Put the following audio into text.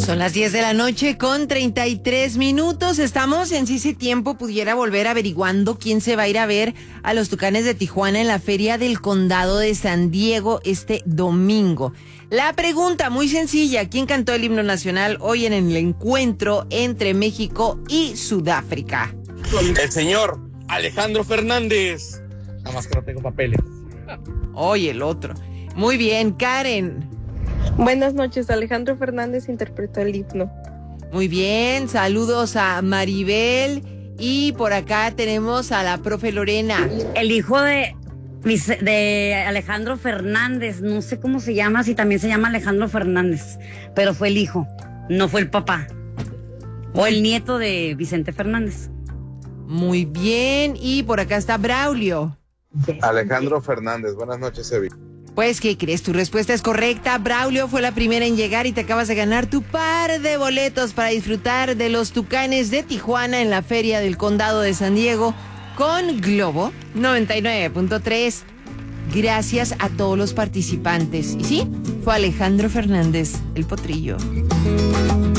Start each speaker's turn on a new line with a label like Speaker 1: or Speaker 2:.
Speaker 1: Son las 10 de la noche con 33 minutos. Estamos en Si ese tiempo pudiera volver averiguando quién se va a ir a ver a los Tucanes de Tijuana en la Feria del Condado de San Diego este domingo. La pregunta muy sencilla: ¿quién cantó el himno nacional hoy en el encuentro entre México y Sudáfrica?
Speaker 2: El señor Alejandro Fernández. Nada más que no tengo papeles.
Speaker 1: Oye, el otro. Muy bien, Karen.
Speaker 3: Buenas noches, Alejandro Fernández interpretó el himno.
Speaker 1: Muy bien, saludos a Maribel. Y por acá tenemos a la profe Lorena.
Speaker 4: El hijo de Alejandro Fernández, no sé cómo se llama, si también se llama Alejandro Fernández, pero fue el hijo, no fue el papá. O el nieto de Vicente Fernández.
Speaker 1: Muy bien, y por acá está Braulio.
Speaker 5: Alejandro Fernández, buenas noches, Evi.
Speaker 1: Pues, ¿qué crees? Tu respuesta es correcta. Braulio fue la primera en llegar y te acabas de ganar tu par de boletos para disfrutar de los Tucanes de Tijuana en la Feria del Condado de San Diego con Globo 99.3. Gracias a todos los participantes. Y sí, fue Alejandro Fernández, el potrillo.